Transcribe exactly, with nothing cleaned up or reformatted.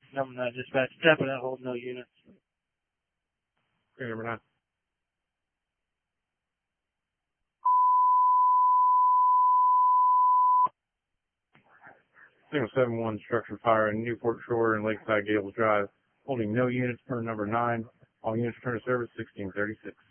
Number nine dispatch, tapping out, hold no units. Okay, number nine. Signal seven one, structure fire in Newport Shore and Lakeside Gables Drive, holding no units per number nine. All units return to service sixteen thirty-six.